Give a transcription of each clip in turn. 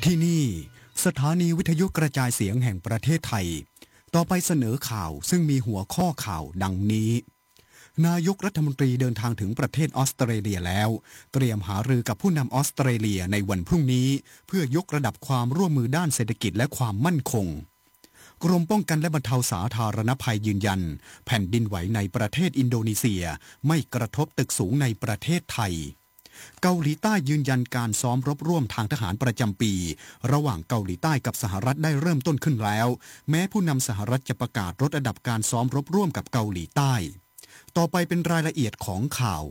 ที่นี่สถานีวิทยุกระจายเสียงแห่งประเทศไทยต่อไปเสนอข่าวซึ่งมีหัวข้อข่าวดังนี้นายกรัฐมนตรีเดินทางถึงประเทศออสเตรเลียแล้วเตรียมหารือกับผู้นำออสเตรเลียในวันพรุ่งนี้เพื่อยกระดับความร่วมมือด้านเศรษฐกิจและความมั่นคงกรมป้องกันและบรรเทาสาธารณภัยยืนยันแผ่นดินไหวในประเทศอินโดนีเซียไม่กระทบตึกสูงในประเทศไทยเกาหลีใต้ยืนยันการซ้อมรบร่วมทางทหารประจำปีระหว่างเกาหลีใต้กับสหรัฐได้เริ่มต้นขึ้นแล้วแม้ผู้นำสหรัฐจะประกาศลดระดับการซ้อมรบร่วมกับเกาหลีใต้ต่อไปเป็นรายละเอียดของข่า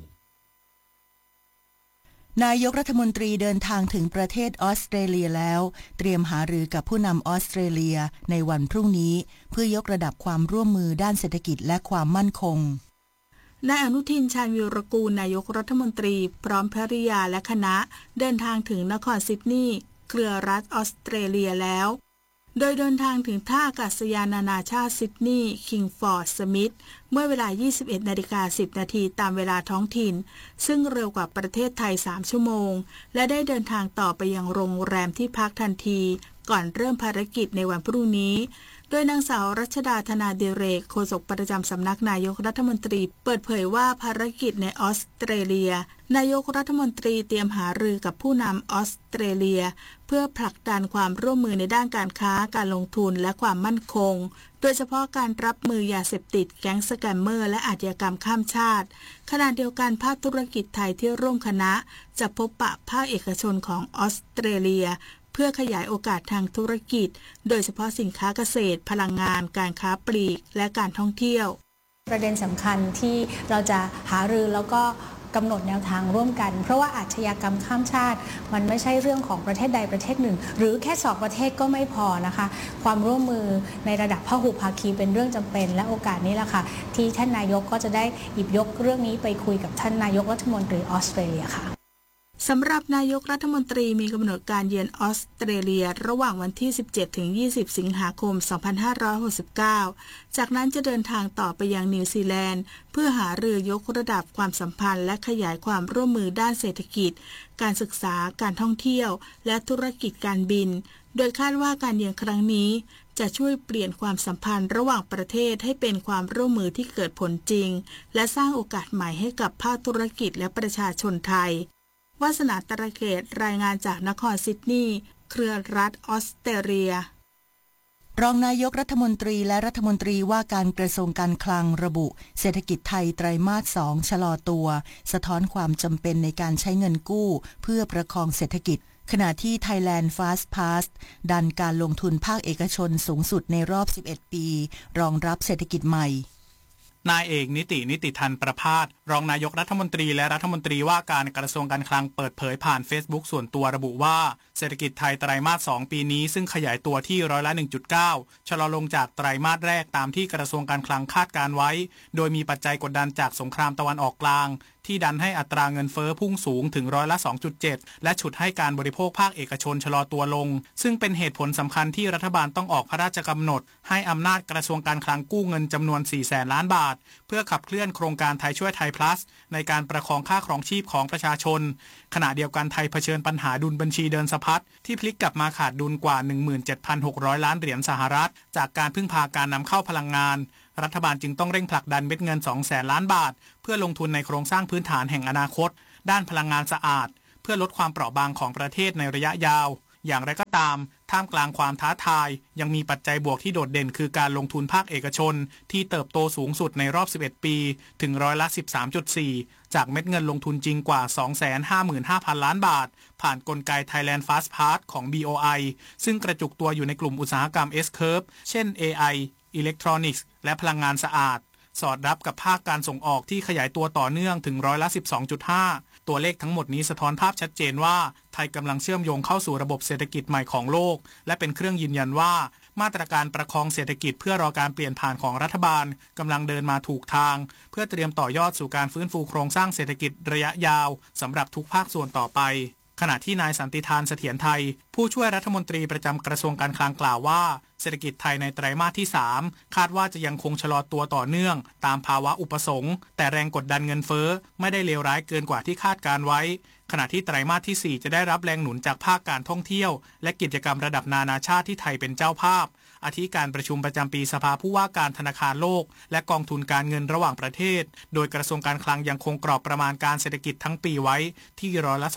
วนายกรัฐมนตรีเดินทางถึงประเทศออสเตรเลียแล้วเตรียมหารือกับผู้นำออสเตรเลียในวันพรุ่งนี้เพื่อยกระดับความร่วมมือด้านเศรษฐกิจและความมั่นคงนายอนุทินชาญวีรกูลนายกรัฐมนตรีพร้อมภริยาและคณะเดินทางถึงนครซิดนีย์เครือรัฐออสเตรเลียแล้วโดยเดินทางถึงท่าอากาศยานนานาชาติซิดนีย์คิงฟอร์ดสมิธเมื่อเวลา 21:10 น.ตามเวลาท้องถิ่นซึ่งเร็วกว่าประเทศไทย3 ชั่วโมงและได้เดินทางต่อไปยังโรงแรมที่พักทันทีก่อนเริ่มภารกิจในวันพรุ่งนี้โดยนางสาวรัชดาธนาดิเรกโฆษกประจำสำนักนายกรัฐมนตรีเปิดเผยว่าภารกิจในออสเตรเลียนายกรัฐมนตรีเตรียมหารือกับผู้นำออสเตรเลียเพื่อผลักดันความร่วมมือในด้านการค้าการลงทุนและความมั่นคงโดยเฉพาะการรับมือยาเสพติดแก๊งสแกมเมอร์และอาชญากรรมข้ามชาติขณะเดียวกันภาคธุรกิจไทยที่ร่วมคณะจะพบปะภาคเอกชนของออสเตรเลียเพื่อขยายโอกาสทางธุรกิจโดยเฉพาะสินค้าเกษตรพลังงานการค้าปลีกและการท่องเที่ยวประเด็นสำคัญที่เราจะหารือแล้วก็กำหนดแนวทางร่วมกันเพราะว่าอาชญากรรมข้ามชาติมันไม่ใช่เรื่องของประเทศใดประเทศหนึ่งหรือแค่2 ประเทศก็ไม่พอนะคะความร่วมมือในระดับพหุภาคีเป็นเรื่องจำเป็นและโอกาสนี้แหละค่ะที่ท่านนายกก็จะได้หยิบยกเรื่องนี้ไปคุยกับท่านนายกรัฐมนตรีออสเตรเลียค่ะสำหรับนายกรัฐมนตรีมีกำหนดการเยือนออสเตรเลียระหว่างวันที่ 17-20 สิงหาคม 2569 จากนั้นจะเดินทางต่อไปยังนิวซีแลนด์เพื่อหารือยกระดับความสัมพันธ์และขยายความร่วมมือด้านเศรษฐกิจการศึกษาการท่องเที่ยวและธุรกิจการบินโดยคาดว่าการเยือนครั้งนี้จะช่วยเปลี่ยนความสัมพันธ์ระหว่างประเทศให้เป็นความร่วมมือที่เกิดผลจริงและสร้างโอกาสใหม่ให้กับภาคธุรกิจและประชาชนไทยวาสนาตระเกตรายงานจากนครซิดนีย์เครือรัฐออสเตรเลียรองนายกรัฐมนตรีและรัฐมนตรีว่าการกระทรวงการคลังระบุเศรษฐกิจไทยไตรมาส 2ชะลอตัวสะท้อนความจำเป็นในการใช้เงินกู้เพื่อประคองเศรษฐกิจขณะที่ Thailand Fast Pass ดันการลงทุนภาคเอกชนสูงสุดในรอบ11 ปีรองรับเศรษฐกิจใหม่นายเอกนิติธันประภาสรองนายกรัฐมนตรีและรัฐมนตรีว่าการกระทรวงการคลังเปิดเผยผ่าน Facebook ส่วนตัวระบุว่าเศรษฐกิจไทยไตรมาส 2ปีนี้ซึ่งขยายตัวที่100% ชะลอลงจากไตรมาสแรกตามที่กระทรวงการคลังคาดการไว้โดยมีปัจจัยกดดันจากสงครามตะวันออกกลางที่ดันให้อัตราเงินเฟ้อพุ่งสูงถึง2.7% และฉุดให้การบริโภคภาคเอกชนชะลอตัวลงซึ่งเป็นเหตุผลสำคัญที่รัฐบาลต้องออกพระราชกำหนดให้อำนาจกระทรวงการคลังกู้เงินจำนวน 400,000 ล้านบาทเพื่อขับเคลื่อนโครงการไทยช่วยไทย plus ในการประคองค่าครองชีพของประชาชนขณะเดียวกันไทยเผชิญปัญหาดุลบัญชีเดินสะพัดที่พลิกกลับมาขาดดุลกว่า 17,600 ล้านเหรียญสหรัฐจากการพึ่งพาการนำเข้าพลังงานรัฐบาลจึงต้องเร่งผลักดันเม็ดเงิน 200,000 ล้านบาทเพื่อลงทุนในโครงสร้างพื้นฐานแห่งอนาคตด้านพลังงานสะอาดเพื่อลดความเปราะบางของประเทศในระยะยาวอย่างไรก็ตามท่ามกลางความท้าทายยังมีปัจจัยบวกที่โดดเด่นคือการลงทุนภาคเอกชนที่เติบโตสูงสุดในรอบ11ปีถึง13.4% จากเม็ดเงินลงทุนจริงกว่า 255,000 ล้านบาทผ่านกลไก Thailand Fast Pass ของ BOI ซึ่งกระจุกตัวอยู่ในกลุ่มอุตสาหกรรม S-Curve เช่น AI อิเล็กทรอนิกส์และพลังงานสะอาดสอดรับกับภาคการส่งออกที่ขยายตัวต่อเนื่องถึง12.5% ตัวเลขทั้งหมดนี้สะท้อนภาพชัดเจนว่าไทยกำลังเชื่อมโยงเข้าสู่ระบบเศรษฐกิจใหม่ของโลกและเป็นเครื่องยืนยันว่ามาตรการประคองเศรษฐกิจเพื่อรอการเปลี่ยนผ่านของรัฐบาลกำลังเดินมาถูกทางเพื่อเตรียมต่อยอดสู่การฟื้นฟูโครงสร้างเศรษฐกิจระยะยาวสำหรับทุกภาคส่วนต่อไปขณะที่นายสันติธานเสถียรไทยผู้ช่วยรัฐมนตรีประจำกระทรวงการคลังกล่าวว่าเศรษฐกิจไทยในไตรมาสที่3คาดว่าจะยังคงชะลอตัวต่อเนื่องตามภาวะอุปสงค์แต่แรงกดดันเงินเฟ้อไม่ได้เลวร้ายเกินกว่าที่คาดการไว้ขณะที่ไตรมาสที่4จะได้รับแรงหนุนจากภาคการท่องเที่ยวและกิจกรรมระดับนานาชาติที่ไทยเป็นเจ้าภาพอาทิการประชุมประจำปีสภาผู้ว่าการธนาคารโลกและกองทุนการเงินระหว่างประเทศโดยกระทรวงการคลังยังคงกรอบประมาณการเศรษฐกิจทั้งปีไว้ที่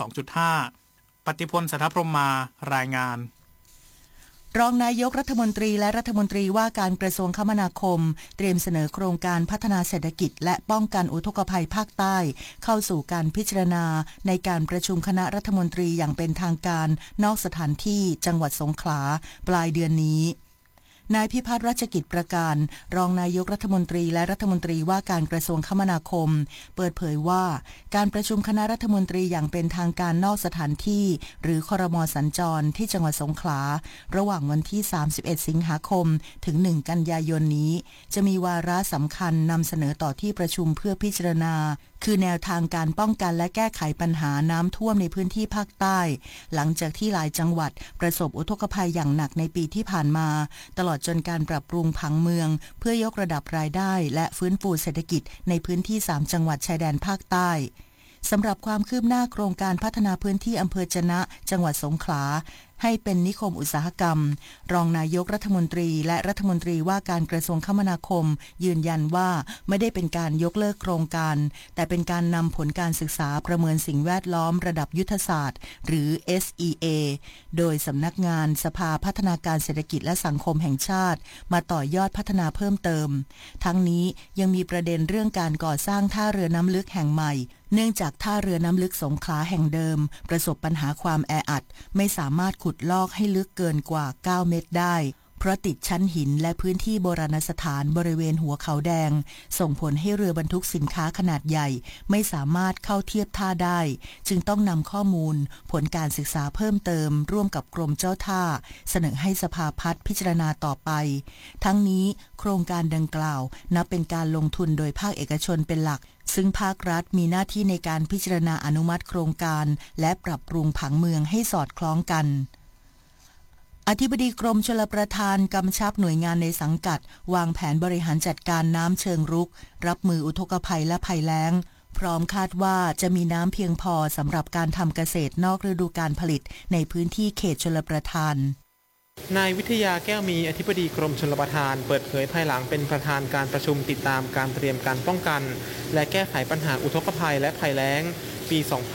2.5%ปฏิพล สัทธพรหมารายงานรองนายกรัฐมนตรีและรัฐมนตรีว่าการกระทรวงคมนาคมเตรียมเสนอโครงการพัฒนาเศรษฐกิจและป้องกันอุทกภัยภาคใต้เข้าสู่การพิจารณาในการประชุมคณะรัฐมนตรีอย่างเป็นทางการนอกสถานที่จังหวัดสงขลาปลายเดือนนี้นายพิพัฒน์รัชกิจประการรองนายกรัฐมนตรีและรัฐมนตรีว่าการกระทรวงคมนาคมเปิดเผยว่าการประชุมคณะรัฐมนตรีอย่างเป็นทางการนอกสถานที่หรือครม.สัญจรที่จังหวัดสงขลาระหว่างวันที่31สิงหาคมถึง1กันยายนนี้จะมีวาระสำคัญนำเสนอต่อที่ประชุมเพื่อพิจารณาคือแนวทางการป้องกันและแก้ไขปัญหาน้ำท่วมในพื้นที่ภาคใต้หลังจากที่หลายจังหวัดประสบอุทกภัยอย่างหนักในปีที่ผ่านมาตลอดจนการปรับปรุงผังเมืองเพื่อยกระดับรายได้และฟื้นฟูเศรษฐกิจในพื้นที่3จังหวัดชายแดนภาคใต้สำหรับความคืบหน้าโครงการพัฒนาพื้นที่อำเภอจะนะจังหวัดสงขลาให้เป็นนิคมอุตสาหกรรมรองนายกรัฐมนตรีและรัฐมนตรีว่าการกระทรวงคมนาคมยืนยันว่าไม่ได้เป็นการยกเลิกโครงการแต่เป็นการนำผลการศึกษาประเมินสิ่งแวดล้อมระดับยุทธศาสตร์หรือ SEA โดยสำนักงานสภาพัฒนาการเศรษฐกิจและสังคมแห่งชาติมาต่อยอดพัฒนาเพิ่มเติมทั้งนี้ยังมีประเด็นเรื่องการก่อสร้างท่าเรือน้ำลึกแห่งใหม่เนื่องจากท่าเรือน้ำลึกสงขลาแห่งเดิมประสบปัญหาความแออัดไม่สามารถขุดลอกให้ลึกเกินกว่า9เมตรได้เพราะติดชั้นหินและพื้นที่โบราณสถานบริเวณหัวเขาแดงส่งผลให้เรือบรรทุกสินค้าขนาดใหญ่ไม่สามารถเข้าเทียบท่าได้จึงต้องนำข้อมูลผลการศึกษาเพิ่มเติมร่วมกับกรมเจ้าท่าเสนอให้สภาพัฒน์พิจารณาต่อไปทั้งนี้โครงการดังกล่าวนับเป็นการลงทุนโดยภาคเอกชนเป็นหลักซึ่งภาครัฐมีหน้าที่ในการพิจารณาอนุมัติโครงการและปรับปรุงผังเมืองให้สอดคล้องกันอธิบดีกรมชลประทานกำชับหน่วยงานในสังกัดวางแผนบริหารจัดการน้ำเชิงรุกรับมืออุทกภัยและภัยแล้งพร้อมคาดว่าจะมีน้ำเพียงพอสำหรับการทำเกษตรนอกฤดูกาลผลิตในพื้นที่เขตชลประทานนายวิทยาแก้วมีอธิบดีกรมชลประทานเปิดเผยภายหลังเป็นประธานการประชุมติดตามการเตรียมการป้องกันและแก้ไขปัญหาอุทกภัยและภัยแล้งปี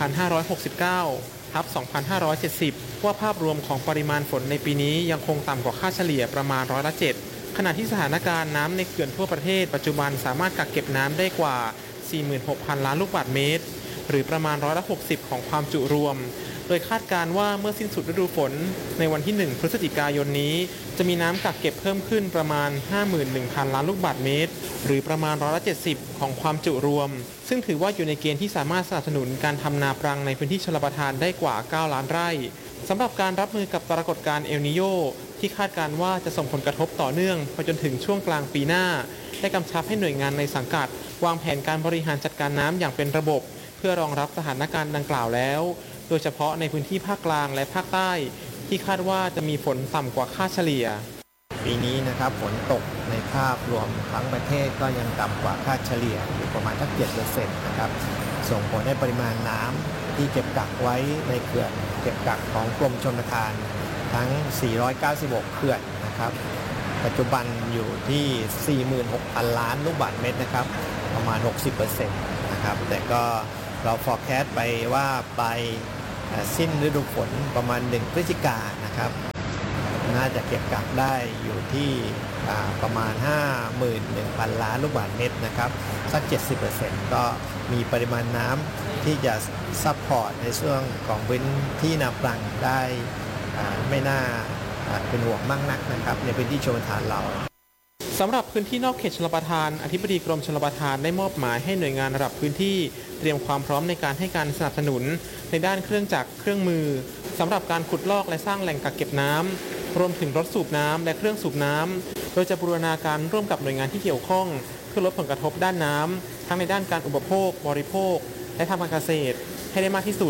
2569/2570 ว่าภาพรวมของปริมาณฝนในปีนี้ยังคงต่ำกว่าค่าเฉลี่ยประมาณ7%ขณะที่สถานการณ์น้ำในเขื่อนทั่วประเทศปัจจุบันสามารถกักเก็บน้ำได้กว่า 46,000 ล้านลูกบาศก์เมตรหรือประมาณ60%ของความจุรวมโดยคาดการณ์ว่าเมื่อสิ้นสุดฤดูฝนในวันที่1พฤศจิกายนนี้จะมีน้ำกักเก็บเพิ่มขึ้นประมาณ 51,000 ล้านลูกบาศก์เมตรหรือประมาณ70%ของความจุรวมซึ่งถือว่าอยู่ในเกณฑ์ที่สามารถสนับสนุนการทำนาปรังในพื้นที่ชลประทานได้กว่า9ล้านไร่สำหรับการรับมือกับปรากฏการณ์เอลนีโญที่คาดการณ์ว่าจะส่งผลกระทบต่อเนื่องไปจนถึงช่วงกลางปีหน้าได้กำชับให้หน่วยงานในสังกัดวางแผนการบริหารจัดการน้ำอย่างเป็นระบบเพื่อรองรับสถานการณ์ดังกล่าวแล้วโดยเฉพาะในพื้นที่ภาคกลางและภาคใต้ที่คาดว่าจะมีฝนต่ำกว่าค่าเฉลี่ยปีนี้นะครับฝนตกในภาพรวมทั้งประเทศก็ยังต่ำกว่าค่าเฉลี่ยอยู่ประมาณสัก 7% นะครับส่งผลให้ปริมาณน้ำที่เก็บกักไว้ในเขื่อนเก็บกักของกรมชลประทานทั้ง496เขื่อนนะครับปัจจุบันอยู่ที่ 46,000 ล้านลูกบาศก์เมตรนะครับประมาณ 60% นะครับแต่ก็เราforecastไปว่าไปสิ้นฤดูฝนประมาณ1พฤศจิกายนนะครับน่าจะเก็บกักได้อยู่ที่ประมาณ 51,000 ล้านลูกบาศก์เมตรนะครับสัก 70% ก็มีปริมาณน้ำที่จะซัพพอร์ตในช่วงของพื้นที่นาปรังได้ไม่น่าเป็นห่วงมากนักนะครับในพื้นที่ชลประทานเราสำหรับพื้นที่นอกเขตชลประทานอธิบดีกรมชลประทานได้มอบหมายให้หน่วยงานระดับพื้นที่เตรียมความพร้อมในการให้การสนับสนุนในด้านเครื่องจักรเครื่องมือสำหรับการขุดลอกและสร้างแหล่งกักเก็บน้ำรวมถึงรถสูบน้ำและเครื่องสูบน้ำโดยจะบูรณาการร่วมกับหน่วยงานที่เกี่ยวข้องเพื่อลดผลกระทบด้านน้ำทั้งในด้านการอุปโภคบริโภคและทำการเกษตรให้ได้มากที่สุด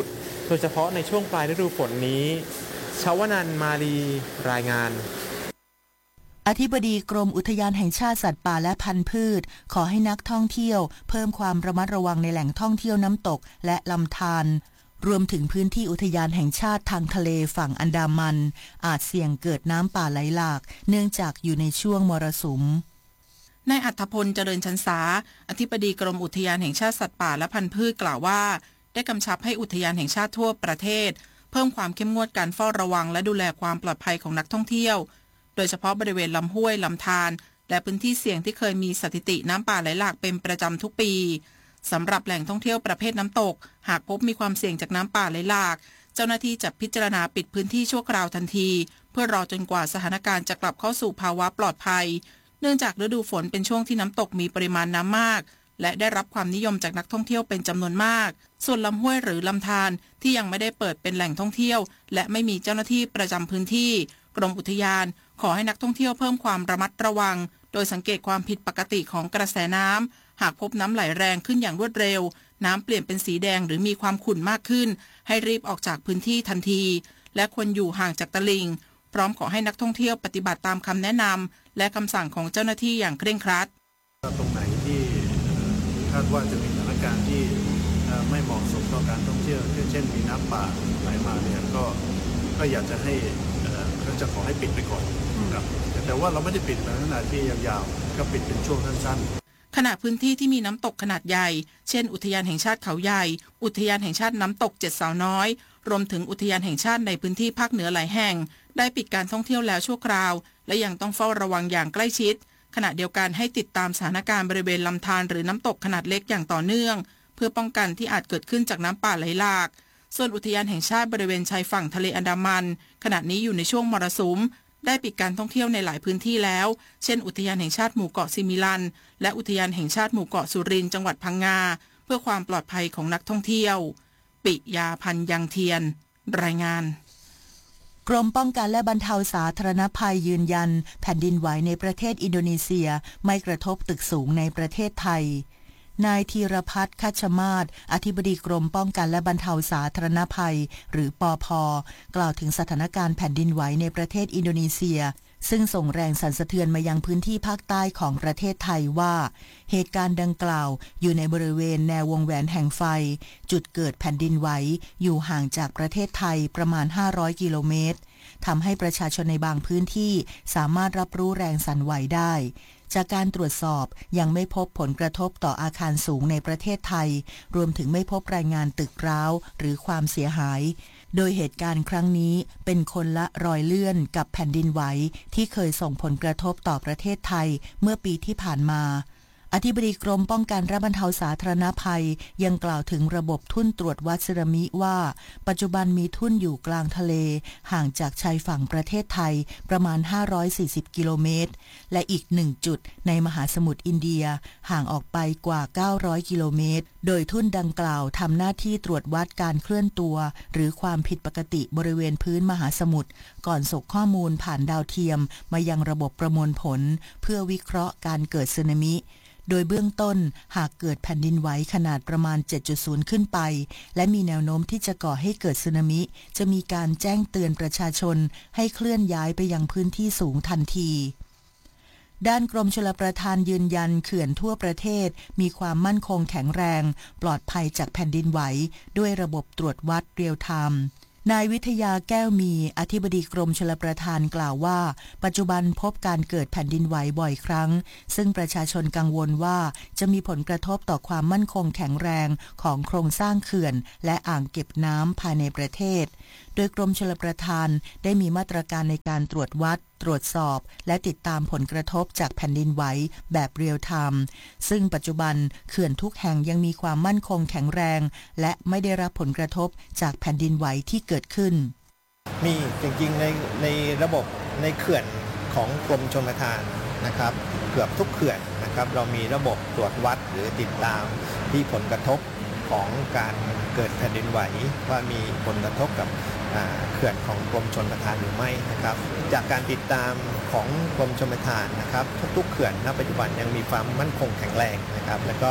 โดยเฉพาะในช่วงปลายฤดูฝนนี้ชาวนันท์มาลีรายงานอธิบดีกรมอุทยานแห่งชาติสัตว์ป่าและพันธุ์พืชขอให้นักท่องเที่ยวเพิ่มความระมัดระวังในแหล่งท่องเที่ยวน้ำตกและลำธารรวมถึงพื้นที่อุทยานแห่งชาติทางทะเลฝั่งอันดามันอาจเสี่ยงเกิดน้ำป่าไหลหลากเนื่องจากอยู่ในช่วงมรสุมนายอัธพลเจริญชันษาอธิบดีกรมอุทยานแห่งชาติสัตว์ป่าและพันธุ์พืชกล่าวว่าได้กำชับให้อุทยานแห่งชาติทั่วประเทศเพิ่มความเข้มงวดการเฝ้าระวังและดูแลความปลอดภัยของนักท่องเที่ยวโดยเฉพาะบริเวณลำห้วยลำธารและพื้นที่เสี่ยงที่เคยมีสถิติน้ำป่าไหลหลากเป็นประจำทุกปีสำหรับแหล่งท่องเที่ยวประเภทน้ำตกหากพบมีความเสี่ยงจากน้ำป่าไหลหลากเจ้าหน้าที่จะพิจารณาปิดพื้นที่ชั่วคราวทันทีเพื่อรอจนกว่าสถานการณ์จะกลับเข้าสู่ภาวะปลอดภัยเนื่องจากฤดูฝนเป็นช่วงที่น้ำตกมีปริมาณน้ำมากและได้รับความนิยมจากนักท่องเที่ยวเป็นจำนวนมากส่วนลำห้วยหรือลำธารที่ยังไม่ได้เปิดเป็นแหล่งท่องเที่ยวและไม่มีเจ้าหน้าที่ประจำพื้นที่กรมอุทยานขอให้นักท่องเที่ยวเพิ่มความระมัดระวังโดยสังเกตความผิดปกติของกระแสน้ำหากพบน้ำไหลแรงขึ้นอย่างรวดเร็วน้ำเปลี่ยนเป็นสีแดงหรือมีความขุ่นมากขึ้นให้รีบออกจากพื้นที่ทันทีและควรอยู่ห่างจากตลิ่งพร้อมขอให้นักท่องเที่ยวปฏิบัติตามคำแนะนำและคำสั่งของเจ้าหน้าที่อย่างเคร่งครัดตรงไหนที่คาดว่าจะมีสถานการณ์ที่ไม่เหมาะสมต่อการท่องเที่ยวเช่นมีน้ำป่าไหลมาเนี่ยก็อยากจะให้ก็จะขอให้ปิดไปก่อนครับแต่ว่าเราไม่ได้ปิดในขณะที่ยาวๆก็ปิดเป็นช่วงสั้นๆขณะพื้นที่ที่มีน้ำตกขนาดใหญ่เช่นอุทยานแห่งชาติเขาใหญ่อุทยานแห่งชาติน้ำตก7 สาวน้อยรวมถึงอุทยานแห่งชาติในพื้นที่ภาคเหนือหลายแห่งได้ปิดการท่องเที่ยวแล้วชั่วคราวและยังต้องเฝ้าระวังอย่างใกล้ชิดขณะเดียวกันให้ติดตามสถานการณ์บริเวณลำธารหรือน้ำตกขนาดเล็กอย่างต่อเนื่องเพื่อป้องกันที่อาจเกิดขึ้นจากน้ำป่าไหลหลากส่วนอุทยานแห่งชาติบริเวณชายฝั่งทะเลอันดามันขณะนี้อยู่ในช่วงมรสุมได้ปิดการท่องเที่ยวในหลายพื้นที่แล้วเช่นอุทยานแห่งชาติหมู่เกาะซิมิลันและอุทยานแห่งชาติหมู่เกาะสุรินทร์จังหวัดพังงาเพื่อความปลอดภัยของนักท่องเที่ยวปิยาพันธ์ยังเทียนรายงานกรมป้องกันและบรรเทาสาธารณภัยยืนยันแผ่นดินไหวในประเทศอินโดนีเซียไม่กระทบตึกสูงในประเทศไทยนายธีรพัฒน์คัชมาศอธิบดีกรมป้องกันและบรรเทาสาธารณภัยหรือปภ.กล่าวถึงสถานการณ์แผ่นดินไหวในประเทศอินโดนีเซียซึ่งส่งแรงสั่นสะเทือนมายังพื้นที่ภาคใต้ของประเทศไทยว่าเหตุการณ์ดังกล่าวอยู่ในบริเวณแนววงแหวนแห่งไฟจุดเกิดแผ่นดินไหวอยู่ห่างจากประเทศไทยประมาณ500 กิโลเมตรทำให้ประชาชนในบางพื้นที่สามารถรับรู้แรงสั่นไหวได้จากการตรวจสอบยังไม่พบผลกระทบต่ออาคารสูงในประเทศไทยรวมถึงไม่พบรายงานตึกร้าวหรือความเสียหายโดยเหตุการณ์ครั้งนี้เป็นคนละรอยเลื่อนกับแผ่นดินไหวที่เคยส่งผลกระทบต่อประเทศไทยเมื่อปีที่ผ่านมาอธิบดีกรมป้องกันและบรรเทาสาธารณภัยยังกล่าวถึงระบบทุ่นตรวจวัดสึนามิว่าปัจจุบันมีทุ่นอยู่กลางทะเลห่างจากชายฝั่งประเทศไทยประมาณ540 กิโลเมตรและอีก1จุดในมหาสมุทรอินเดียห่างออกไปกว่า900 กิโลเมตรโดยทุ่นดังกล่าวทำหน้าที่ตรวจวัดการเคลื่อนตัวหรือความผิดปกติบริเวณพื้นมหาสมุทรก่อนส่งข้อมูลผ่านดาวเทียมมายังระบบประมวลผลเพื่อวิเคราะห์การเกิดสึนามิโดยเบื้องต้นหากเกิดแผ่นดินไหวขนาดประมาณ 7.0 ขึ้นไปและมีแนวโน้มที่จะก่อให้เกิดสึนามิจะมีการแจ้งเตือนประชาชนให้เคลื่อนย้ายไปยังพื้นที่สูงทันทีด้านกรมชลประทานยืนยันเขื่อนทั่วประเทศมีความมั่นคงแข็งแรงปลอดภัยจากแผ่นดินไหวด้วยระบบตรวจวัดเรียลไทม์นายวิทยาแก้วมีอธิบดีกรมชลประทานกล่าวว่าปัจจุบันพบการเกิดแผ่นดินไหวบ่อยครั้งซึ่งประชาชนกังวลว่าจะมีผลกระทบต่อความมั่นคงแข็งแรงของโครงสร้างเขื่อนและอ่างเก็บน้ำภายในประเทศโดยกรมชลประทานได้มีมาตรการในการตรวจวัดตรวจสอบและติดตามผลกระทบจากแผ่นดินไหวแบบเรียลไทม์ซึ่งปัจจุบันเขื่อนทุกแห่งยังมีความมั่นคงแข็งแรงและไม่ได้รับผลกระทบจากแผ่นดินไหวที่เกิดขึ้นมีจริงๆในระบบในเขื่อนของกรมชลประทานนะครับเกือบทุกเขื่อนนะครับเรามีระบบตรวจวัดหรือติดตามที่ผลกระทบของการเกิดแผ่นดินไหวว่ามีผลกระทบกับเขื่อนของกรมชลประทานหรือไม่นะครับจากการติดตามของกรมชลประทานนะครับทุกๆเขื่อนณปัจจุบันยังมีความมั่นคงแข็งแรงนะครับแล้วก็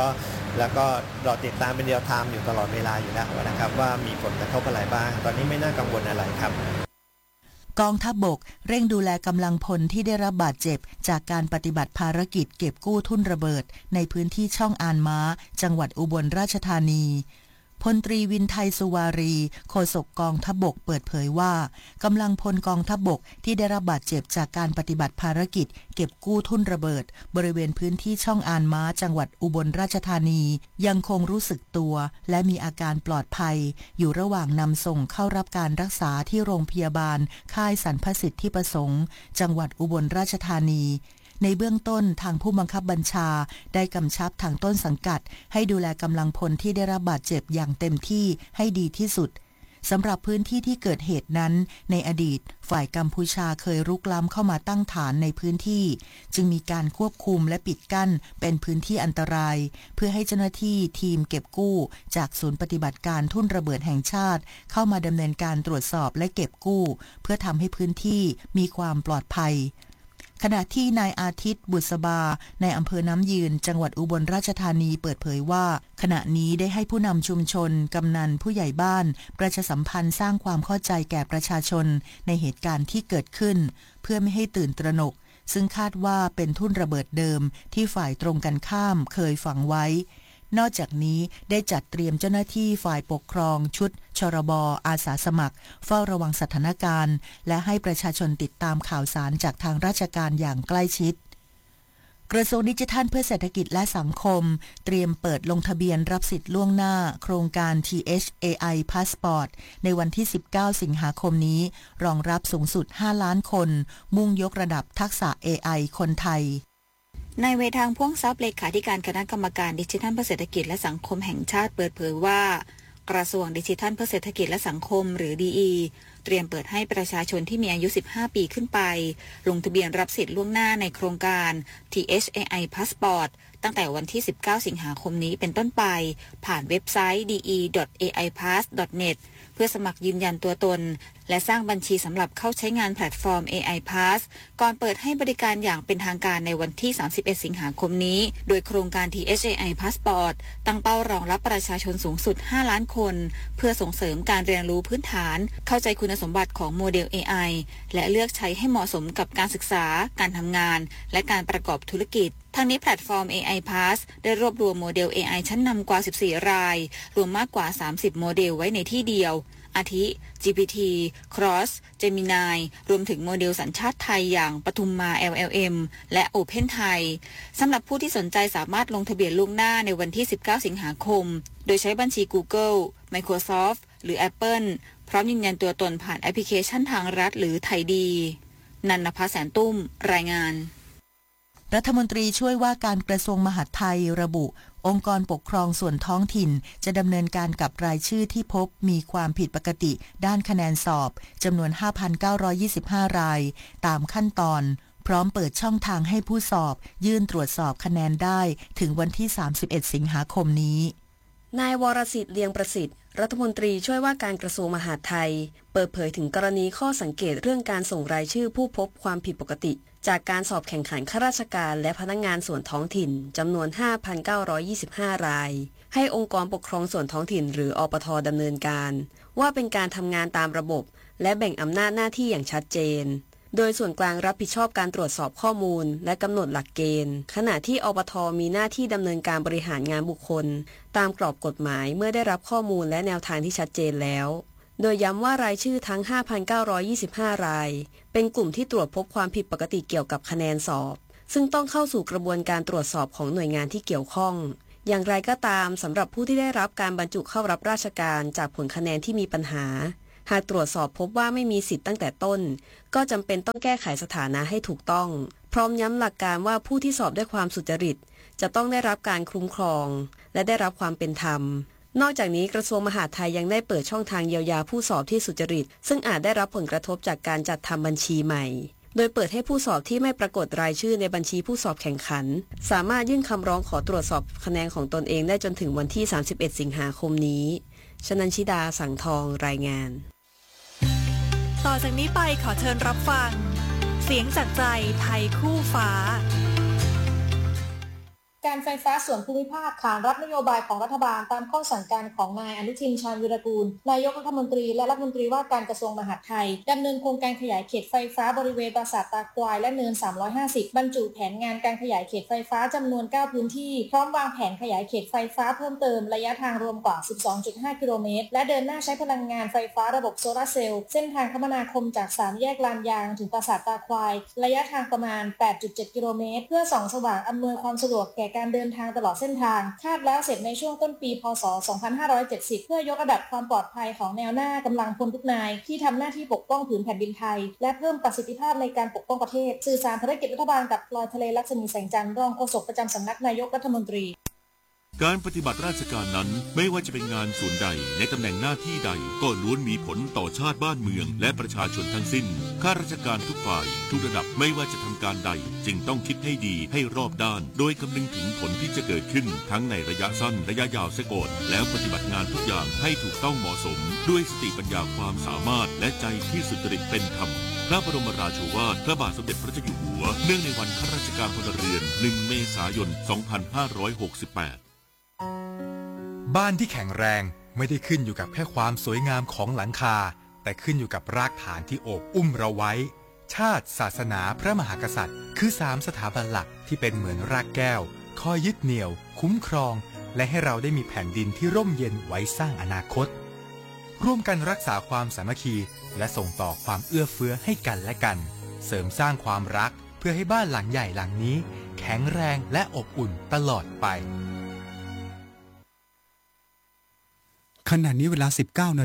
แล้วก็เราติดตามเป็นเรียลไทม์อยู่ตลอดเวลาอยู่แล้วนะครับว่ามีผลกระทบอะไรบ้างตอนนี้ไม่น่ากังวลอะไรครับกองทัพบกเร่งดูแลกำลังพลที่ได้รับบาดเจ็บจากการปฏิบัติภารกิจเก็บกู้ทุ่นระเบิดในพื้นที่ช่องอานม้าจังหวัดอุบลราชธานีพลตรีวินไทยสุวารีโฆษกกองทัพบกเปิดเผยว่ากำลังพลกองทัพบกที่ได้รับบาดเจ็บจากการปฏิบัติภารกิจเก็บกู้ทุ่นระเบิดบริเวณพื้นที่ช่องอานม้าจังหวัดอุบลราชธานียังคงรู้สึกตัวและมีอาการปลอดภัยอยู่ระหว่างนำส่งเข้ารับการรักษาที่โรงพยาบาลค่ายสรรพสิทธิประสงค์จังหวัดอุบลราชธานีในเบื้องต้นทางผู้บังคับบัญชาได้กำชับทางต้นสังกัดให้ดูแลกำลังพลที่ได้รับบาดเจ็บอย่างเต็มที่ให้ดีที่สุดสำหรับพื้นที่ที่เกิดเหตุนั้นในอดีตฝ่ายกัมพูชาเคยรุกล้ำเข้ามาตั้งฐานในพื้นที่จึงมีการควบคุมและปิดกั้นเป็นพื้นที่อันตรายเพื่อให้เจ้าหน้าที่ทีมเก็บกู้จากศูนย์ปฏิบัติการทุ่นระเบิดแห่งชาติเข้ามาดำเนินการตรวจสอบและเก็บกู้เพื่อทำให้พื้นที่มีความปลอดภัยขณะที่นายอาทิตย์บุษบาในอำเภอน้ำยืนจังหวัดอุบลราชธานีเปิดเผยว่าขณะนี้ได้ให้ผู้นำชุมชนกำนันผู้ใหญ่บ้านประชาสัมพันธ์สร้างความเข้าใจแก่ประชาชนในเหตุการณ์ที่เกิดขึ้นเพื่อไม่ให้ตื่นตระหนกซึ่งคาดว่าเป็นทุ่นระเบิดเดิมที่ฝ่ายตรงกันข้ามเคยฝังไว้นอกจากนี้ได้จัดเตรียมเจ้าหน้าที่ฝ่ายปกครองชุดชรบ.อาสาสมัครเฝ้าระวังสถานการณ์และให้ประชาชนติดตามข่าวสารจากทางราชการอย่างใกล้ชิดกระทรวงดิจิทัลเพื่อเศรษฐกิจและสังคมเตรียมเปิดลงทะเบียนรับสิทธิ์ล่วงหน้าโครงการ THAI Passport ในวันที่19สิงหาคมนี้รองรับสูงสุด5ล้านคนมุ่งยกระดับทักษะ AI คนไทยนายเวทางพ่วงทรัพย์เลขาธิการคณะกรรมการดิจิทัลเพื่อเศรษฐกิจและสังคมแห่งชาติเปิดเผยว่ากระทรวงดิจิทัลเพื่อเศรษฐกิจและสังคมหรือ DE เตรียมเปิดให้ประชาชนที่มีอายุ15ปีขึ้นไปลงทะเบียนรับสิทธิ์ล่วงหน้าในโครงการ THAI Passport ตั้งแต่วันที่19สิงหาคมนี้เป็นต้นไปผ่านเว็บไซต์ de.aipass.net เพื่อสมัครยืนยันตัวตนและสร้างบัญชีสำหรับเข้าใช้งานแพลตฟอร์ม AI Pass ก่อนเปิดให้บริการอย่างเป็นทางการในวันที่31สิงหาคมนี้โดยโครงการ THAI Passport ตั้งเป้ารองรับประชาชนสูงสุด5ล้านคนเพื่อส่งเสริมการเรียนรู้พื้นฐานเข้าใจคุณสมบัติของโมเดล AI และเลือกใช้ให้เหมาะสมกับการศึกษาการทำงานและการประกอบธุรกิจทั้งนี้แพลตฟอร์ม AI Pass ได้รวบรวมโมเดล AI ชั้นนำกว่า14รายรวมมากกว่า30โมเดลไว้ในที่เดียวอาทิ GPT, Cross, Gemini รวมถึงโมเดลสัญชาติไทยอย่างปทุมมา LLM และ Open Thai สำหรับผู้ที่สนใจสามารถลงทะเบียนล่วงหน้าในวันที่19สิงหาคมโดยใช้บัญชี Google, Microsoft หรือ Apple พร้อมยืนยันตัวตนผ่านแอปพลิเคชันทางรัฐหรือไทยดีนันนภาแสนตุ้มรายงานรัฐมนตรีช่วยว่าการกระทรวงมหาดไทยระบุองค์กรปกครองส่วนท้องถิ่นจะดำเนินการกับรายชื่อที่พบมีความผิดปกติด้านคะแนนสอบจำนวน 5,925 รายตามขั้นตอนพร้อมเปิดช่องทางให้ผู้สอบยื่นตรวจสอบคะแนนได้ถึงวันที่31สิงหาคมนี้นายวรสิทธิ์เลียงประสิทธิ์รัฐมนตรีช่วยว่าการกระทรวงมหาดไทยเปิดเผยถึงกรณีข้อสังเกตเรื่องการส่งรายชื่อผู้พบความผิดปกติจากการสอบแข่งขันข้าราชการและพนักงานส่วนท้องถิ่นจำนวน 5,925 รายให้องค์กรปกครองส่วนท้องถิ่นหรืออปท.ดำเนินการว่าเป็นการทำงานตามระบบและแบ่งอำนาจหน้าที่อย่างชัดเจนโดยส่วนกลางรับผิดชอบการตรวจสอบข้อมูลและกำหนดหลักเกณฑ์ขณะที่อปท.มีหน้าที่ดำเนินการบริหารงานบุคคลตามกรอบกฎหมายเมื่อได้รับข้อมูลและแนวทางที่ชัดเจนแล้วโดยย้ำว่ารายชื่อทั้ง 5,925 รายเป็นกลุ่มที่ตรวจพบความผิดปกติเกี่ยวกับคะแนนสอบซึ่งต้องเข้าสู่กระบวนการตรวจสอบของหน่วยงานที่เกี่ยวข้องอย่างไรก็ตามสำหรับผู้ที่ได้รับการบรรจุเข้ารับราชการจากผลคะแนนที่มีปัญหาหากตรวจสอบพบว่าไม่มีสิทธิ์ตั้งแต่ต้นก็จำเป็นต้องแก้ไขสถานะให้ถูกต้องพร้อมย้ำหลักการว่าผู้ที่สอบด้วยความสุจริตจะต้องได้รับการคุ้มครองและได้รับความเป็นธรรมนอกจากนี้กระทรวงมหาดไทยยังได้เปิดช่องทางเยียวยาผู้สอบที่สุจริตซึ่งอาจได้รับผลกระทบจากการจัดทำบัญชีใหม่โดยเปิดให้ผู้สอบที่ไม่ปรากฏรายชื่อในบัญชีผู้สอบแข่งขันสามารถยื่นคำร้องขอตรวจสอบคะแนนของตนเองได้จนถึงวันที่31สิงหาคมนี้ชนันชิดาสังทองรายงานต่อจากนี้ไปขอเชิญรับฟังเสียงจากใจไทยคู่ฟ้าการไฟฟ้าส่วนภูมิภาคขานรับนโยบายของรัฐบาลตามข้อสั่งการของนายอนุทินชาญวีรกูลนายกรัฐมนตรีและรัฐมนตรีว่าการกระทรวงมหาดไทยดำเนินโครงการขยายเขตไฟฟ้าบริเวณปราสาทตาควายและเนิน350บรรจุแผนงานการขยายเขตไฟฟ้าจำนวน9พื้นที่พร้อมวางแผนขยายเขตไฟฟ้าเพิ่มเติมระยะทางรวมกว่า 12.5 กิโลเมตรและเดินหน้าใช้พลังงานไฟฟ้าระบบโซลาร์เซลล์เส้นทางคมนาคมจาก3แยกลานยางถึงปราสาทตาควายระยะทางประมาณ 8.7 กิโลเมตรเพื่อส่องสว่างอำนวยความสะดวกแก่การเดินทางตลอดเส้นทางคาดแล้วเสร็จในช่วงต้นปีพ.ศ. 2570เพื่อยกระดับความปลอดภัยของแนวหน้ากำลังพลทุกนายที่ทำหน้าที่ปกป้องผืนแผ่นดินไทยและเพิ่มประสิทธิภาพในการปกป้องประเทศสื่อสารภารกิจรัฐบาลกับพลอยทะเลลักษมีแสงจันทร์รองโฆษกประจำสำนักนายกรัฐมนตรีการปฏิบัติราชการนั้นไม่ว่าจะเป็นงานส่วนใดในตำแหน่งหน้าที่ใดก็ล้วนมีผลต่อชาติบ้านเมืองและประชาชนทั้งสิ้นข้าราชการทุกฝ่ายทุกระดับไม่ว่าจะทำการใดจึงต้องคิดให้ดีให้รอบด้านโดยคำนึงถึงผลที่จะเกิดขึ้นทั้งในระยะสั้นระยะยาวเสียก่อนแล้วปฏิบัติงานทุกอย่างให้ถูกต้องเหมาะสมด้วยสติปัญญาความสามารถและใจที่สุจริตเป็นธรรมพระบรมราโชวาทพระบาทสมเด็จพระเจ้าอยู่หัวเนื่องในวันข้าราชการพลเรือน1 เมษายน 2568 บ้านที่แข็งแรงไม่ได้ขึ้นอยู่กับแค่ความสวยงามของหลังคาแต่ขึ้นอยู่กับรากฐานที่โอบอุ้มเราไว้ชาติศาสนาพระมหากษัตริย์คือ3สถาบันหลักที่เป็นเหมือนรากแก้วคอยยึดเหนี่ยวคุ้มครองและให้เราได้มีแผ่นดินที่ร่มเย็นไว้สร้างอนาคตร่วมกันรักษาความสามัคคีและส่งต่อความเอื้อเฟื้อให้กันและกันเสริมสร้างความรักเพื่อให้บ้านหลังใหญ่หลังนี้แข็งแรงและอบอุ่นตลอดไปขณะนี้เวลา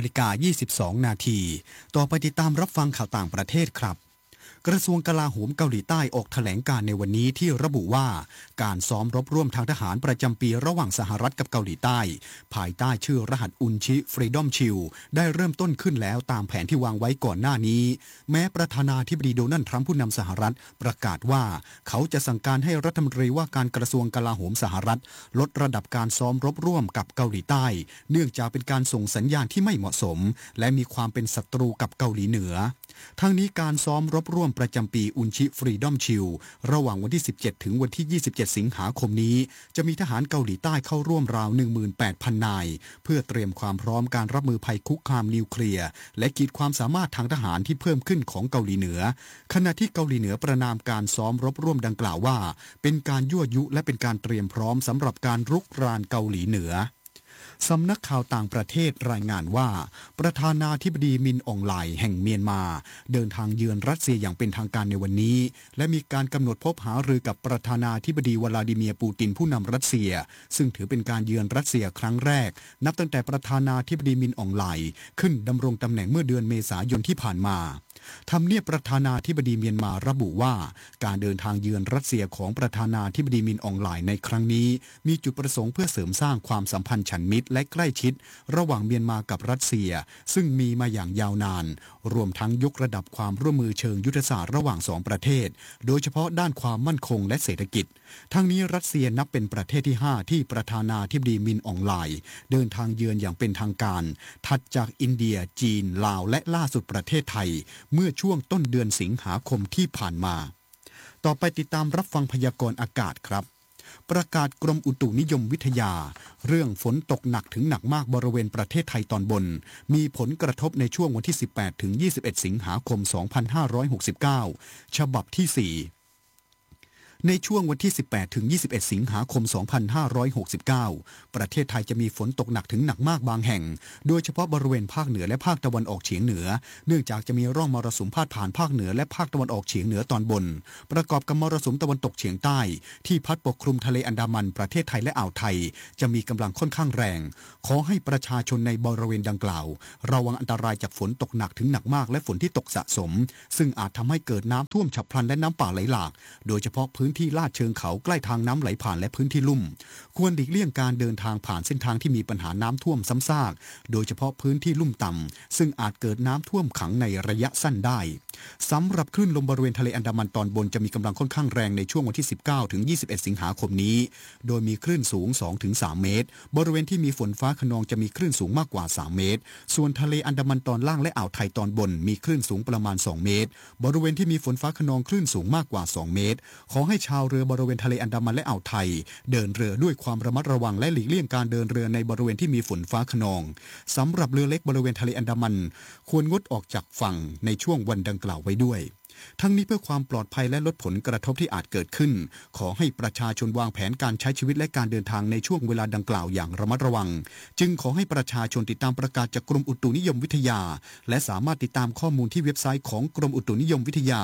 19:22 นาทีต่อไปติดตามรับฟังข่าวต่างประเทศครับกระทรวงกลาโหมเกาหลีใต้ออกแถลงการในวันนี้ที่ระบุว่าการซ้อมรบร่วมทางทหารประจำปีระหว่างสหรัฐกับเกาหลีใต้ภายใต้ชื่อรหัสอุนชิ Freedom Shield ได้เริ่มต้นขึ้นแล้วตามแผนที่วางไว้ก่อนหน้านี้แม้ประธานาธิบดีโดนัลด์ทรัมป์ผู้นำสหรัฐประกาศว่าเขาจะสั่งการให้รัฐมนตรีว่าการกระทรวงกลาโหมสหรัฐลดระดับการซ้อมรบร่วมกับเกาหลีใต้เนื่องจากเป็นการส่งสัญญาณที่ไม่เหมาะสมและมีความเป็นศัตรูกับเกาหลีเหนือทั้งนี้การซ้อมรบร่วมประจำปีอุนชิ Freedom Shield ระหว่างวันที่17ถึงวันที่27สิงหาคมนี้จะมีทหารเกาหลีใต้เข้าร่วมราว 18,000 นายเพื่อเตรียมความพร้อมการรับมือภัยคุกคามนิวเคลียร์และขีดความสามารถทางทหารที่เพิ่มขึ้นของเกาหลีเหนือขณะที่เกาหลีเหนือประณามการซ้อมรบร่วมดังกล่าวว่าเป็นการยั่วยุและเป็นการเตรียมพร้อมสำหรับการรุกรานเกาหลีเหนือสำนักข่าวต่างประเทศรายงานว่าประธานาธิบดีมินอองไลแห่งเมียนมาเดินทางเยือนรัสเซียอย่างเป็นทางการในวันนี้และมีการกำหนดพบหารือกับประธานาธิบดีวลาดิเมียร์ปูตินผู้นำรัสเซียซึ่งถือเป็นการเยือนรัสเซียครั้งแรกนับตั้งแต่ประธานาธิบดีมินอองไลขึ้นดำรงตำแหน่งเมื่อเดือนเมษายนที่ผ่านมาทำเนียบประธานาธิบดีเมียนมาระบุว่าการเดินทางเยือนรัสเซียของประธานาธิบดีมินอองไลในครั้งนี้มีจุดประสงค์เพื่อเสริมสร้างความสัมพันธ์ฉันมิตรและใกล้ชิดระหว่างเมียนมากับรัสเซียซึ่งมีมาอย่างยาวนานรวมทั้งยกระดับความร่วมมือเชิงยุทธศาสตร์ระหว่าง2ประเทศโดยเฉพาะด้านความมั่นคงและเศรษฐกิจทั้งนี้รัสเซียนับเป็นประเทศที่5ที่ประธานาธิบดีมินอองไลเดินทางเยือนอย่างเป็นทางการถัดจากอินเดียจีนลาวและล่าสุดประเทศไทยเมื่อช่วงต้นเดือนสิงหาคมที่ผ่านมาต่อไปติดตามรับฟังพยากรณ์อากาศครับประกาศกรมอุตุนิยมวิทยาเรื่องฝนตกหนักถึงหนักมากบริเวณประเทศไทยตอนบนมีผลกระทบในช่วงวันที่18ถึง21สิงหาคม2569ฉบับที่4ในช่วงวันที่18ถึง21สิงหาคม2569ประเทศไทยจะมีฝนตกหนักถึงหนักมากบางแห่งโดยเฉพาะบริเวณภาคเหนือและภาคตะวันออกเฉียงเหนือเนื่องจากจะมีร่องมรสุมพาดผ่านภาคเหนือและภาคตะวันออกเฉียงเหนือตอนบนประกอบกับมรสุมตะวันตกเฉียงใต้ที่พัดปกคลุมทะเลอันดามันประเทศไทยและอ่าวไทยจะมีกำลังค่อนข้างแรงขอให้ประชาชนในบริเวณดังกล่าวระวังอันตรายจากฝนตกหนักถึงหนักมากและฝนที่ตกสะสมซึ่งอาจทำให้เกิดน้ำท่วมฉับพลันและน้ำป่าไหลหลากโดยเฉพาะพื้นที่ลาดเชิงเขาใกล้ทางน้ำไหลผ่านและพื้นที่ลุ่มควรหลีกเลี่ยงการเดินทางผ่านเส้นทางที่มีปัญหาน้ำท่วมซ้ำซากโดยเฉพาะพื้นที่ลุ่มต่ำซึ่งอาจเกิดน้ำท่วมขังในระยะสั้นได้สำหรับคลื่นลมบริเวณทะเลอันดามันตอนบนจะมีกำลังค่อนข้างแรงในช่วงวันที่19ถึง21สิงหาคมนี้โดยมีคลื่นสูง 2-3 เมตรบริเวณที่มีฝนฟ้าคะนองจะมีคลื่นสูงมากกว่า3เมตรส่วนทะเลอันดามันตอนล่างและอ่าวไทยตอนบนมีคลื่นสูงประมาณ2เมตรบริเวณที่มีฝนฟ้าคะนองคลื่นสูงมากกว่า2เมตรขอให้ชาวเรือบริเวณทะเลอันดามันและอ่าวไทยเดินเรือด้วยความระมัดระวังและหลีกเลี่ยงการเดินเรือในบริเวณที่มีฝนฟ้าคะนองสำหรับเรือเล็กบริเวณทะเลอันดามันควรงดออกจากฝั่งในช่วงวันดังกล่าวไว้ด้วยทั้งนี้เพื่อความปลอดภัยและลดผลกระทบที่อาจเกิดขึ้นขอให้ประชาชนวางแผนการใช้ชีวิตและการเดินทางในช่วงเวลาดังกล่าวอย่างระมัดระวังจึงขอให้ประชาชนติดตามประกาศจากกรมอุตุนิยมวิทยาและสามารถติดตามข้อมูลที่เว็บไซต์ของกรมอุตุนิยมวิทยา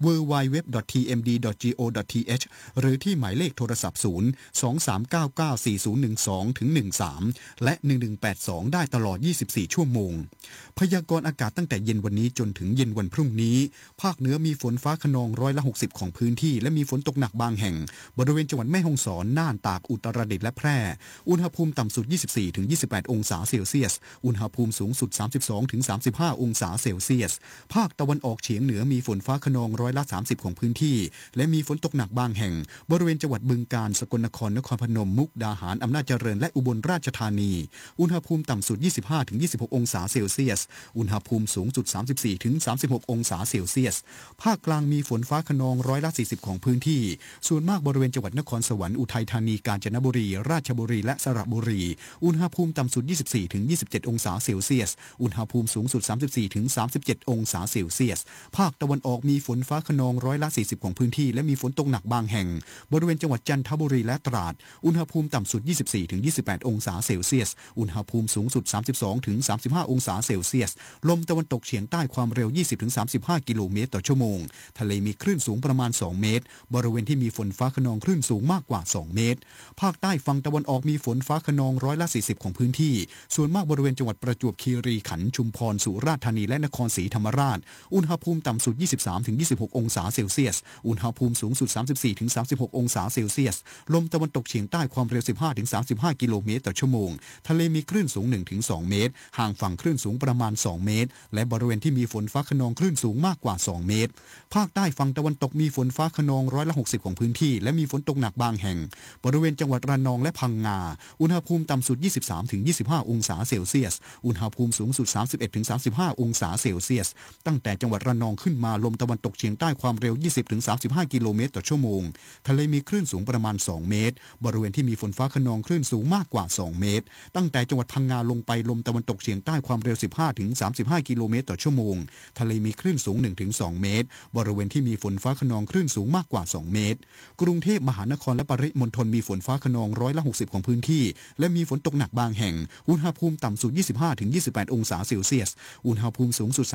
www.tmd.go.th หรือที่หมายเลขโทรศัพท์023994012-13และ1182ได้ตลอด24ชั่วโมงพยากรณ์อากาศตั้งแต่เย็นวันนี้จนถึงเย็นวันพรุ่งนี้ภาคเหนือมีฝนฟ้าคะนอง60%ของพื้นที่และมีฝนตกหนักบางแห่งบริเวณจังหวัดแม่ฮ่องสอนน่านตากอุตรดิตถ์และแพร่อุณหภูมิต่ำสุด 24-28 องศาเซลเซียสอุณหภูมิสูงสุด 32-35 องศาเซลเซียสภาคตะวันออกเฉียงเหนือมีฝนฟ้าคะนอง30%ของพื้นที่และมีฝนตกหนักบางแห่งบริเวณจังหวัดบึงกาฬสกลนครนครพนมมุกดาหารอำนาจเจริญและอุบลราชธานีอุณหภูมิต่ำสุด 25-26 องศาเซลเซียสอุณหภูมิสูงสุด 34-36 องศาเซลเซียสภาคกลางมีฝนฟ้าคะนอง40%ของพื้นที่ส่วนมากบริเวณจังหวัดนครสวรรค์อุทัยธานีกาญจนบุรีราชบุรีและสระบุรีอุณหภูมิต่ำสุด 24-27 องศาเซลเซียสอุณหภูมิสูงสุด 34-37 องศาเซลเซียสภาคตะวันออกมีฝนฟ้าคะนอง40%ของพื้นที่และมีฝนตกหนักบางแห่งบริเวณจังหวัดจันทบุรีและตราดอุณหภูมิต่ำสุด 24-28 องศาเซลเซียสอุณหภูมิสูงสุด 32-35 องศาเซลเซียสลมตะวันตกเฉียงใต้ความเร็ว 20-35 กิโลเมตรต่อชั่วโมงทะเลมีคลื่นสูงประมาณ2เมตรบริเวณที่มีฝนฟ้าคะนองคลื่นสูงมากกว่า2เมตรภาคใต้ฝั่งตะวันออกมีฝนฟ้าคะนอง40%ของพื้นที่ส่วนมากบริเวณจังหวัดประจวบคีรีขันธ์ชุมพรสุราษฎร์ธานีและนครศรีธรรมราชอุณหภูมิต่ำสุด 23-26 องศาเซลเซียสอุณหภูมิสูงสุด 34-36 องศาเซลเซียสลมตะวันตกเฉียงใต้ความเร็ว 15-35 กิโลเมตรต่อชั่วโมงทะเลมีคลื่นสูง 1-2 เมตรห่างฝั่งคลื่นสูงประมาณ2เมตรและบริเวณที่มีฝนฟ้าคะนองคลื่นสูงมากกว่า2เมตรภาคใต้ฝั่งตะวันตกมีฝนฟ้าคะนอง60%ของพื้นที่และมีฝนตกหนักบางแห่งบริเวณจังหวัดระนองและพังงาอุณหภูมิต่ำสุด 23-25 องศาเซลเซียสอุณหภูมิสูงสุด 31-35 องศาเซลเซียสตั้งแต่จังหวัดระนองขึ้นมาลมตะวันตกเฉียงใต้ความเร็ว 20-35 กิโลเมตรต่อชั่วโมงทะเลมีคลื่นสูงประมาณ2เมตรบริเวณที่มีฝนฟ้าคะนองคลื่นสูงมากกว่า2เมตรตั้งแต่จังหวัดพังงาลงไปลมตะวันตกเฉียงใต้ความเร็ว 15-35 กิโลเมตรต่อชั่วโมงทะเลมีคลื่นสูง 1-2 เมตรบริเวณที่มีฝนฟ้าคะนองคลื่นสูงมากกว่า2เมตรกรุงเทพมหานครและปริมณฑลมีฝนฟ้าคะนอง60%ของพื้นที่และมีฝนตกหนักบางแห่งอุณหภูมิต่ำสุด 25-28 องศาเซลเซียสอุณหภูมิสูงสุด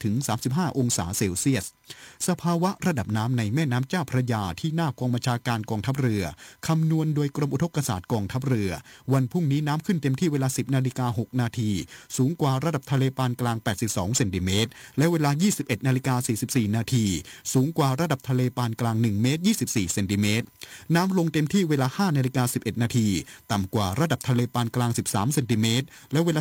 33-35 องศาเซลเซียสสภาวะระดับน้ำในแม่น้ำเจ้าพระยาที่หน้ากองบัญชาการกองทัพเรือคำนวณโดยกรมอุทกศาสตร์กองทัพเรือวันพรุ่งนี้น้ำขึ้นเต็มที่เวลา 10:06 นาทีสูงกว่าระดับทะเลปานกลาง82เซนติเมตรและเวลา 21:44 นาทีสูงกว่าระดับทะเลปานกลาง1เมตร24เซนติเมตรน้ำลงเต็มที่เวลา 5:11 นาทีต่ำกว่าระดับทะเลปานกลาง13เซนติเมตรและเวลา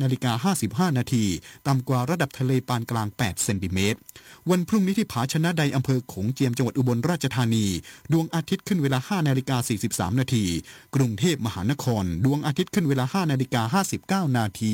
15:55 นาทีต่ำกว่าระดับทะเลปานกลาง8เซนติเมตรวันพรุ่งนี้ที่ผาชนะใดอำเภอโขงเจียมจังหวัดอุบลราชธานีดวงอาทิตย์ขึ้นเวลา 5:43 นาทีกรุงเทพมหานครดวงอาทิตย์ขึ้นเวลา 5:59 นาที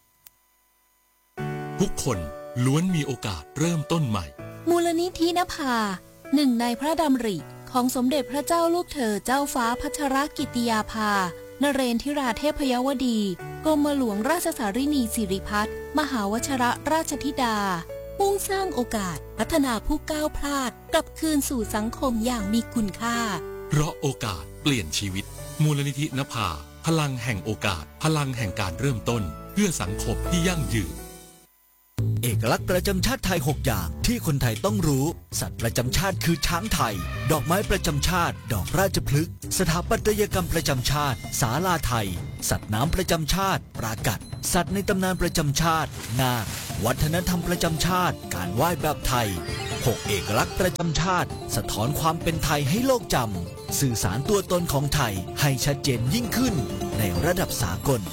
ทุกคนล้วนมีโอกาสเริ่มต้นใหม่มูลนิธินภาหนึ่งในพระดำริของสมเด็จพระเจ้าลูกเธอเจ้าฟ้าพัชรกิติยาภานเรนทิราเทพยวดีกรมหลวงราชสารินีสิริพัฒน์มหาวชิรราชธิดามุ่งสร้างโอกาสพัฒนาผู้ก้าวพลาดกลับคืนสู่สังคมอย่างมีคุณค่าเพราะโอกาสเปลี่ยนชีวิตมูลนิธินภาพลังแห่งโอกาสพลังแห่งการเริ่มต้นเพื่อสังคมที่ยั่งยืนเอกลักษณ์ประจำชาติไทย6อย่างที่คนไทยต้องรู้สัตว์ประจำชาติคือช้างไทยดอกไม้ประจำชาติดอกราชพฤกษ์สถาปัตยกรรมประจำชาติศาลาไทยสัตว์น้ำประจำชาติปรากัดสัตว์ในตำนานประจำชาตินาควัฒนธรรมประจำชาติการไหว้แบบไทย6เอกลักษณ์ประจำชาติสะท้อนความเป็นไทยให้โลกจำสื่อสารตัวตนของไทยให้ชัดเจนยิ่งขึ้นในระดับสากล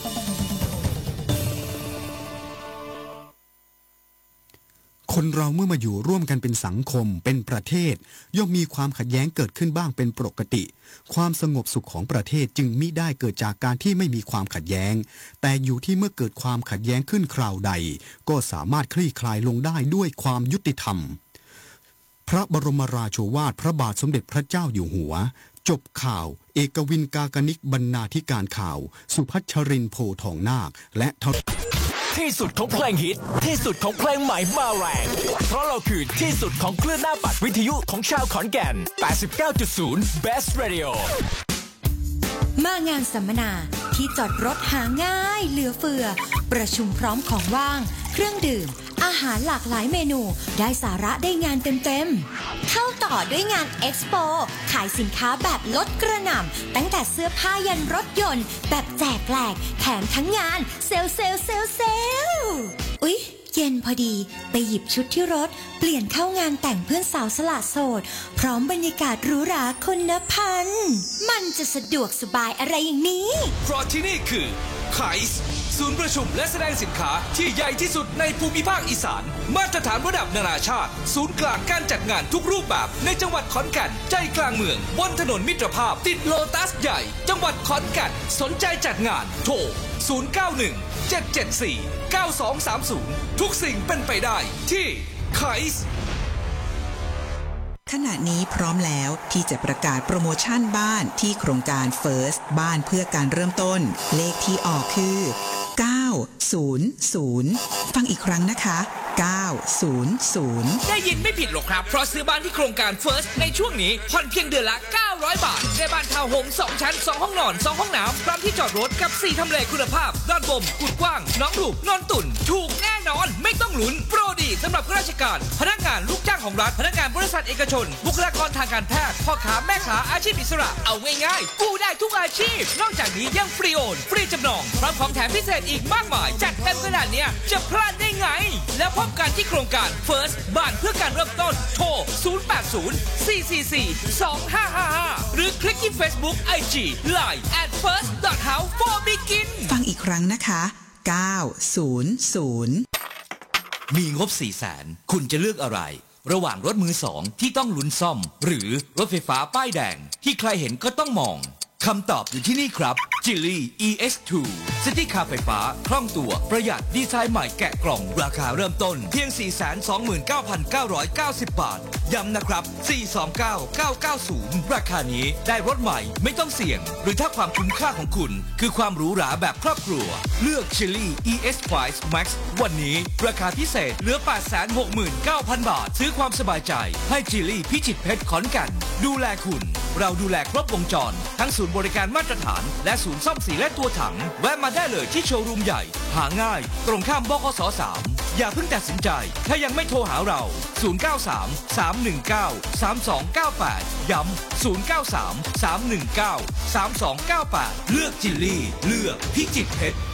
คนเราเมื่อมาอยู่ร่วมกันเป็นสังคมเป็นประเทศย่อมมีความขัดแย้งเกิดขึ้นบ้างเป็นปกติความสงบสุขของประเทศจึงมิได้เกิดจากการที่ไม่มีความขัดแย้งแต่อยู่ที่เมื่อเกิดความขัดแย้งขึ้นคราวใดก็สามารถคลี่คลายลงได้ด้วยความยุติธรรมพระบรมราโชวาทพระบาทสมเด็จพระเจ้าอยู่หัวจบข่าวเอกวินกากนิกบรรณาธิการข่าวสุพัชรินทร์โพทองนาคและที่สุดของเพลงฮิตที่สุดของเพลงใหม่มาแรงเพราะเราคือที่สุดของคลื่นหน้าปัดวิทยุของชาวขอนแก่น 89.0 Best Radio มางานสัมมนาที่จอดรถหาง่ายเหลือเฟือประชุมพร้อมของว่างเครื่องดื่มอาหารหลากหลายเมนูได้สาระได้งานเต็มๆเข้าต่อด้วยงานเอ็กซ์โปขายสินค้าแบบลดกระหน่ำตั้งแต่เสื้อผ้ายันรถยนต์แบบแจกแหลกแถมทั้งงานเซลอุ๊ยเย็นพอดีไปหยิบชุดที่รถเปลี่ยนเข้างานแต่งเพื่อนสาวสละโสดพร้อมบรรยากาศหรูหราคนนับพันมันจะสะดวกสบายอะไรอย่างนี้เพราะที่นี่คือไคส์ศูนย์ประชุมและแสดงสินค้าที่ใหญ่ที่สุดในภูมิภาคอีสานมาตรฐานระดับนานาชาติศูนย์กลางการจัดงานทุกรูปแบบในจังหวัดขอนแก่นใจกลางเมืองบนถนนมิตรภาพติดโลตัสใหญ่จังหวัดขอนแก่นสนใจจัดงานโทร091-774-9230ทุกสิ่งเป็นไปได้ที่ไคส์ขณะนี้พร้อมแล้วที่จะประกาศโปรโมชั่นบ้านที่โครงการ First บ้านเพื่อการเริ่มต้นเลขที่ออกคือ900ฟังอีกครั้งนะคะ900 ได้ยินไม่ผิดหรอกครับเพราะซื้อบ้านที่โครงการ First ในช่วงนี้ผ่อนเพียงเดือนละ900 บาทได้บ้านทาวน์โฮม2ชั้น2ห้องนอน2ห้องน้ำพร้อมที่จอดรถกับ4ทำเลคุณภาพด้านบมกุดกว้างน้องหลูกนอนตุ่นถูกแน่นอนไม่ต้องลุ้นโปรดีสำหรับข้าราชการพนักงานลูกจ้างของรัฐพนักงานบริษัทเอกชนบุคลากรทางการแพทย์พ่อค้าแม่ค้าอาชีพอิสระเอาง่ายๆกู้ได้ทุกอาชีพนอกจากนี้ยังฟรีโอนฟรีจำนองพร้อมของแถมพิเศษอีกมากมายจัดเต็มขนาดนี้จะพลาดได้ไงแล้วพบกันที่โครงการ First บ้านเพื่อการเริ่มต้นโทร080-444-2555หรือคลิกที่ Facebook IG Line @first.house4begin ฟังอีกครั้งนะคะ900 มีงบ 400,000 คุณจะเลือกอะไรระหว่างรถมือสองที่ต้องลุ้นซ่อมหรือรถไฟฟ้าป้ายแดงที่ใครเห็นก็ต้องมองคำตอบอยู่ที่นี่ครับ Geely EX2 ซิตี้คาร์ไฟฟ้าคล่องตัวประหยัดดีไซน์ใหม่แกะกล่องราคาเริ่มต้นเพียง 429,990 บาทย้ำนะครับ 429,990 ราคานี้ได้รถใหม่ไม่ต้องเสี่ยงหรือถ้าความคุ้มค่าของคุณคือความหรูหราแบบครอบครัวเลือก Geely EX5 Max วันนี้ราคาพิเศษเหลือ 869,000 บาทซื้อความสบายใจให้ Geely พิจิตรเพชรขอนแก่นดูแลคุณเราดูแลครบวงจรทั้งศูนย์บริการมาตรฐานและศูนย์ซ่อมสีและตัวถังแวะมาได้เลยที่โชว์รูมใหญ่หาง่ายตรงข้ามบขส. 3อย่าเพิ่งตัดสินใจถ้ายังไม่โทรหาเรา093-319-3298ย้ำ093-319-3298เลือกจิลลี่เลือกพิจิตรเพชร